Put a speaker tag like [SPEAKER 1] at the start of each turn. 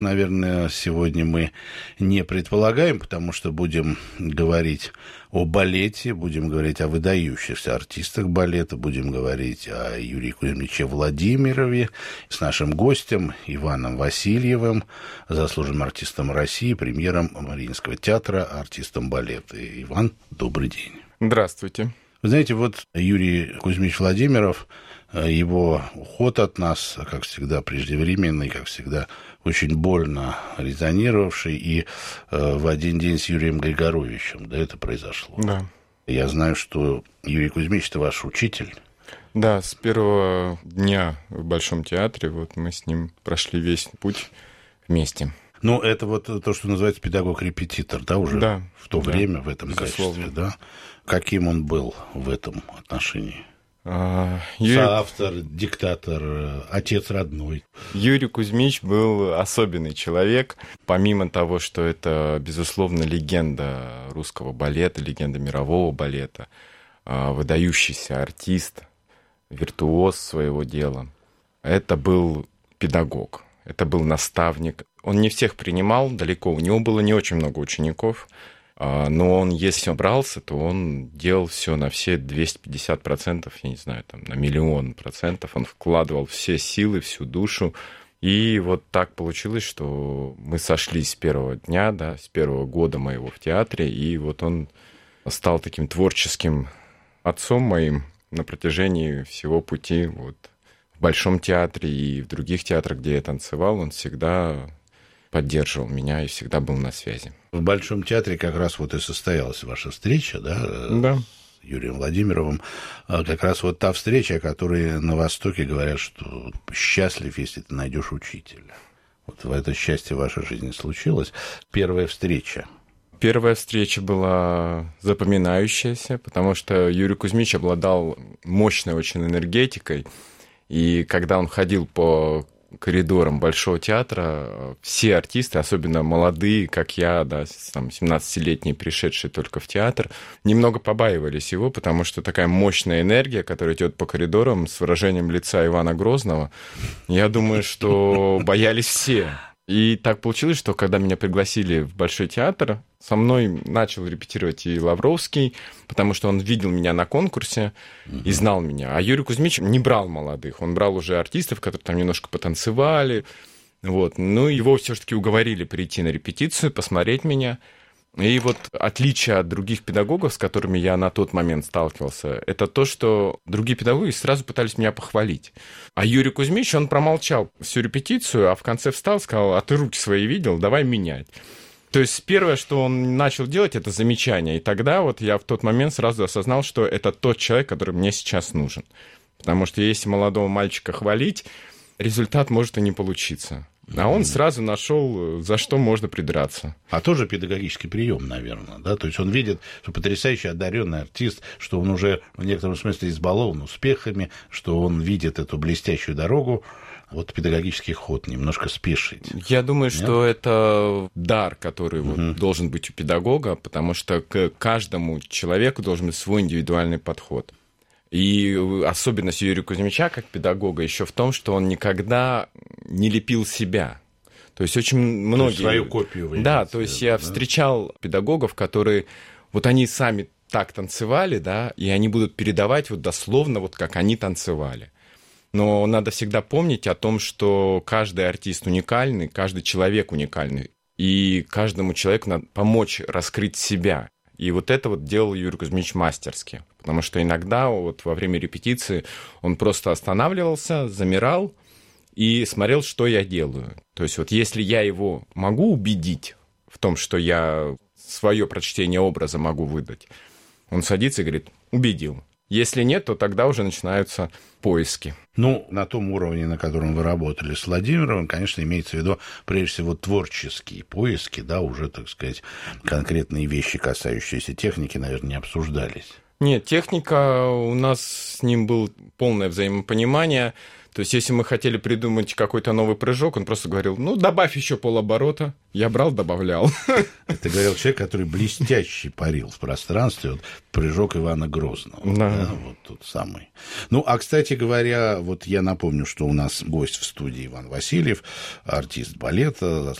[SPEAKER 1] Наверное, сегодня мы не предполагаем, потому что будем говорить о балете, будем говорить о выдающихся артистах балета, будем говорить о Юрии Кузьмиче Владимирове с нашим гостем Иваном Васильевым, заслуженным артистом России, премьером Мариинского театра, артистом балета. Иван, добрый день.
[SPEAKER 2] Здравствуйте.
[SPEAKER 1] Вы знаете, вот Юрий Кузьмич Владимиров, его уход от нас, как всегда, преждевременный, как всегда, очень больно резонировавший, и в один день с Юрием Григоровичем, да, это произошло.
[SPEAKER 2] Да.
[SPEAKER 1] Я знаю, что Юрий Кузьмич – это ваш учитель.
[SPEAKER 2] Да, с первого дня в Большом театре вот мы с ним прошли весь путь вместе.
[SPEAKER 1] Ну, это вот то, что называется педагог-репетитор, да, уже
[SPEAKER 2] да,
[SPEAKER 1] в то время, в этом
[SPEAKER 2] безусловно.
[SPEAKER 1] качестве, да? Каким он был в этом отношении?
[SPEAKER 2] Юрий...
[SPEAKER 1] Соавтор, диктатор, отец родной.
[SPEAKER 2] Юрий Кузьмич был особенный человек. Помимо того, что это, безусловно, легенда русского балета, легенда мирового балета, выдающийся артист, виртуоз своего дела, это был педагог, это был наставник. Он не всех принимал далеко, у него было не очень много учеников, но он, если он брался, то он делал все на все 250%, я не знаю, там, на 1,000,000%. Он вкладывал все силы, всю душу. И вот так получилось, что мы сошлись с первого дня, да, с первого года моего в театре, и вот он стал таким творческим отцом моим на протяжении всего пути. Вот. В Большом театре и в других театрах, где я танцевал, он всегда поддерживал меня и всегда был на связи.
[SPEAKER 1] В Большом театре как раз вот и состоялась ваша встреча, да,
[SPEAKER 2] да.
[SPEAKER 1] с Юрием Владимировым. Как раз вот та встреча, о которой на Востоке говорят, что счастлив, если ты найдешь учителя. Вот в это счастье в вашей жизни случилось. Первая встреча.
[SPEAKER 2] Первая встреча была запоминающаяся, потому что Юрий Кузьмич обладал мощной очень энергетикой. И когда он ходил по коридорам Большого театра, все артисты, особенно молодые, как я, да, там, 17-летние, пришедшие только в театр, немного побаивались его, потому что такая мощная энергия, которая идет по коридорам с выражением лица Ивана Грозного, я думаю, что боялись все. И так получилось, что когда меня пригласили в Большой театр, со мной начал репетировать и Лавровский, потому что он видел меня на конкурсе и знал меня. А Юрий Кузьмич не брал молодых, он брал уже артистов, которые там немножко потанцевали. Вот. Ну, его все-таки уговорили прийти на репетицию, посмотреть меня. И вот отличие от других педагогов, с которыми я на тот момент сталкивался, это то, что другие педагоги сразу пытались меня похвалить. А Юрий Кузьмич, он промолчал всю репетицию, а в конце встал, сказал: а ты руки свои видел, давай менять. То есть первое, что он начал делать, это замечание. И тогда вот я в тот момент сразу осознал, что это тот человек, который мне сейчас нужен. Потому что если молодого мальчика хвалить, результат может и не получиться. А он сразу нашел, за что можно придраться.
[SPEAKER 1] А тоже педагогический прием, наверное, да? То есть он видит, что потрясающий одаренный артист, что он уже в некотором смысле избалован успехами, что он видит эту блестящую дорогу. Вот педагогический ход, немножко спешить.
[SPEAKER 2] Я думаю, что это дар, который вот должен быть у педагога, потому что к каждому человеку должен быть свой индивидуальный подход. И особенность Юрия Кузьмича как педагога еще в том, что он никогда не лепил себя. То есть очень многие... То есть
[SPEAKER 1] свою копию вы
[SPEAKER 2] Да, то есть я встречал педагогов, которые... Вот они сами так танцевали, да, и они будут передавать вот дословно, вот как они танцевали. Но надо всегда помнить о том, что каждый артист уникальный, каждый человек уникальный, и каждому человеку надо помочь раскрыть себя. И вот это вот делал Юрий Кузьмич мастерски, потому что иногда вот во время репетиции он просто останавливался, замирал и смотрел, что я делаю. То есть вот если я его могу убедить в том, что я свое прочтение образа могу выдать, он садится и говорит: убедил. Если нет, то тогда уже начинаются поиски.
[SPEAKER 1] Ну, на том уровне, на котором вы работали с Владимировым, конечно, имеется в виду, прежде всего, творческие поиски, да, уже, так сказать, конкретные вещи, касающиеся техники, наверное, не обсуждались.
[SPEAKER 2] Нет, техника, у нас с ним было полное взаимопонимание. То есть, если мы хотели придумать какой-то новый прыжок, он просто говорил, ну, добавь еще полоборота. Я брал, добавлял.
[SPEAKER 1] Это говорил человек, который блестяще парил в пространстве. Вот прыжок Ивана Грозного.
[SPEAKER 2] Да.
[SPEAKER 1] Да, вот тот самый. Ну, а, кстати говоря, вот я напомню, что у нас гость в студии Иван Васильев, артист балета,